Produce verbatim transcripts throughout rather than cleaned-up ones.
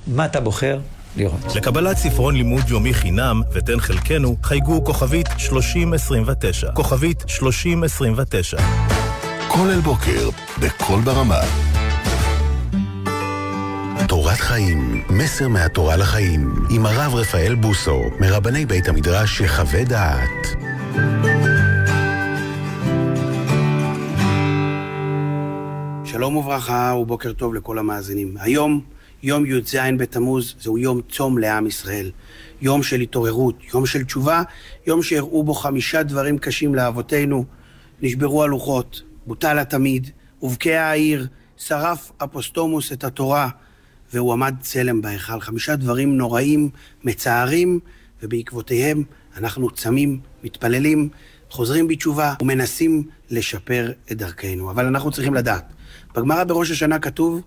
מה אתה בוחר לראות? לקבלת ספרון לימוד יומי חינם ותן חלקנו, חייגו כוכבית שלושים עשרים ותשע. כוכבית שלושים עשרים ותשע. כל אל בוקר, בכל ברמה. תורת חיים, מסר מהתורה לחיים, עם הרב רפאל בוסו, מרבני בית המדרש יחווה דעת. שלום וברכה ובוקר טוב לכל המאזינים. היום, יום י"ז בתמוז, זהו יום צום לעם ישראל. יום של התעוררות, יום של תשובה, יום שהראו בו חמישה דברים קשים לאבותינו. נשברו הלוחות, בוטל התמיד, ובקע העיר, שרף אפוסטומוס את התורה, והוא עמד צלם בהיכל. חמישה דברים נוראים, מצערים, ובעקבותיהם אנחנו צמים, מתפללים, חוזרים בתשובה ומנסים לשפר את דרכנו. אבל אנחנו צריכים לדעת. בגמרא בראש השנה כתוב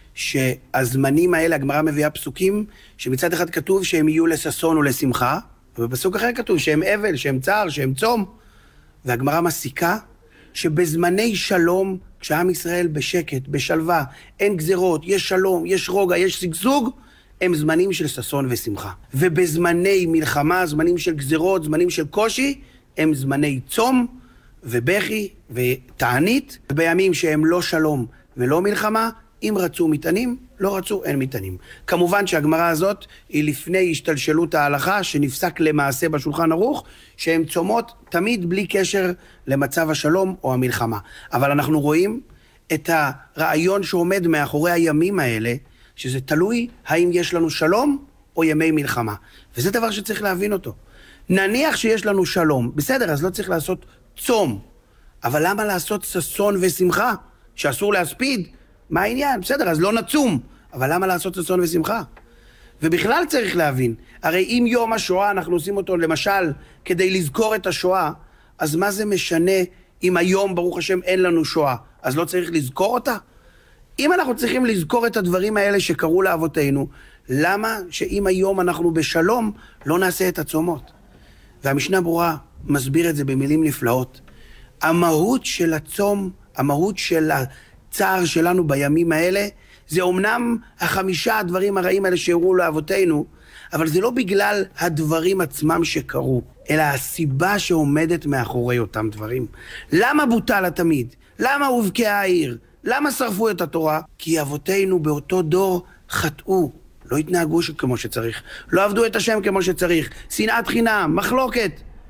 שהזמנים האלה, הגמרא מביאה פסוקים, שמצד אחד כתוב שהם יהיו לששון ולשמחה, ובפסוק אחר כתוב שהם אבל, שהם צער, שהם צום. והגמרא מסיקה שבזמני שלום, כשעם ישראל בשקט, בשלווה, אין גזרות, יש שלום, יש רוגע, יש שגשוג, הם זמנים של ששון ושמחה. ובזמני מלחמה, זמנים של גזרות, זמנים של קושי, הם זמני צום ובכי ותענית. בימים שהם לא שלום ולא מלחמה, אם רצו מטענים, לא רצו, אין מטענים. כמובן שהגמרא הזאת היא לפני השתלשלות ההלכה, שנפסק למעשה בשולחן ערוך, שהן צומות תמיד בלי קשר למצב השלום או המלחמה. אבל אנחנו רואים את הרעיון שעומד מאחורי הימים האלה, שזה תלוי האם יש לנו שלום או ימי מלחמה. וזה דבר שצריך להבין אותו. נניח שיש לנו שלום, בסדר, אז לא צריך לעשות צום. אבל למה לעשות ששון ושמחה? שאסור להספיד? מה העניין? בסדר, אז לא נצום. אבל למה לעשות ששון ושמחה? ובכלל צריך להבין, הרי אם יום השואה אנחנו עושים אותו למשל כדי לזכור את השואה, אז מה זה משנה אם היום ברוך השם אין לנו שואה? אז לא צריך לזכור אותה? אם אנחנו צריכים לזכור את הדברים האלה שקרו לאבותינו, למה שאם היום אנחנו בשלום לא נעשה את הצומות? והמשנה ברורה מסביר את זה במילים נפלאות. המהות של הצום, המהות של הצער שלנו בימים האלה, זה אומנם החמישה הדברים הרעים האלה שהראו לאבותינו, אבל זה לא בגלל הדברים עצמם שקרו, אלא הסיבה שעומדת מאחורי אותם דברים. למה בוטל התמיד? למה הובקעה העיר? למה שרפו את התורה? כי אבותינו באותו דור חטאו, לא התנהגו כמו שצריך, לא עבדו את השם כמו שצריך, שנאת חינם, מחלוקת.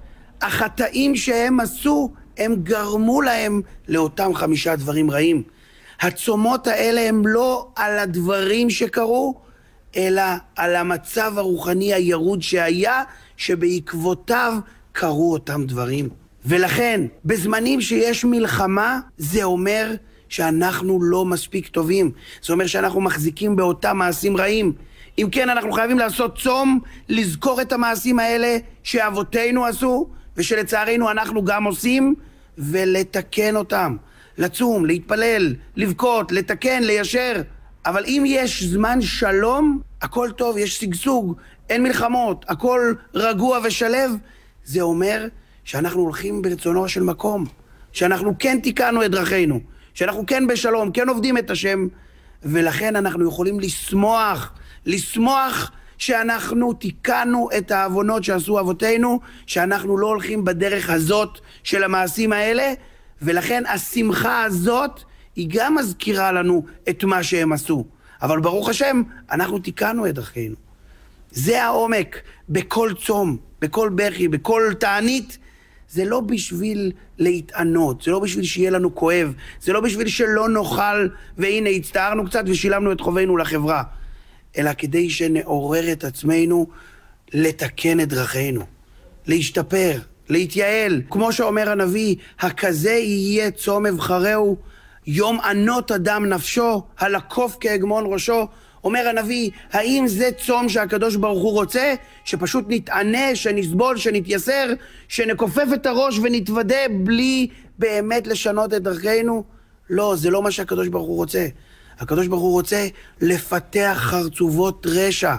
החטאים שהם עשו, הם גרמו להם לאותם חמישה דברים רעים. הצומות האלה הם לא על הדברים שקרו, אלא על המצב הרוחני הירוד שהיה, שבעקבותיו קרו אותם דברים. ולכן, בזמנים שיש מלחמה, זה אומר שאנחנו לא מספיק טובים. זה אומר שאנחנו מחזיקים באותם מעשים רעים. אם כן, אנחנו חייבים לעשות צום, לזכור את המעשים האלה שאבותינו עשו, ושלצערנו אנחנו גם עושים, ולתקן אותם. לצום, להתפלל, לבכות, לתקן, ליישר. אבל אם יש זמן שלום, הכל טוב, יש שגשוג, אין מלחמות, הכל רגוע ושלב, זה אומר שאנחנו הולכים ברצונו של מקום, שאנחנו כן תיקנו את דרכינו, שאנחנו כן בשלום, כן עובדים את השם, ולכן אנחנו יכולים לשמוח, לשמוח שאנחנו תיקנו את העוונות שעשו אבותינו, שאנחנו לא הולכים בדרך הזאת של המעשים האלה, ולכן השמחה הזאת היא גם מזכירה לנו את מה שהם עשו. אבל ברוך השם, אנחנו תיקנו את דרכינו. זה העומק בכל צום, בכל בכי, בכל תענית. זה לא בשביל להתענות, זה לא בשביל שיהיה לנו כואב, זה לא בשביל שלא נאכל והנה הצטערנו קצת ושילמנו את חובנו לחברה, אלא כדי שנעורר את עצמנו לתקן את דרכינו, להשתפר, להתייעל. כמו שאומר הנביא, הכזה יהיה צום אבחרהו, יום ענות אדם נפשו, הלקוף כהגמון ראשו. אומר הנביא, האם זה צום שהקדוש ברוך הוא רוצה? שפשוט נתענה, שנסבול, שנתייסר, שנכופף את הראש ונתוודה בלי באמת לשנות את דרכנו? לא, זה לא מה שהקדוש ברוך הוא רוצה. הקדוש ברוך הוא רוצה לפתח חרצובות רשע,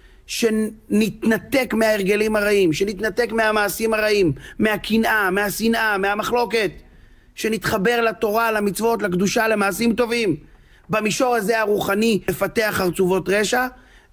שנתנתק מההרגלים הרעים, שנתנתק מהמעשים הרעים, מהקנאה, מהשנאה, מהמחלוקת, שנתחבר לתורה, למצוות, לקדושה, למעשים טובים. במישור הזה הרוחני לפתח חרצובות רשע,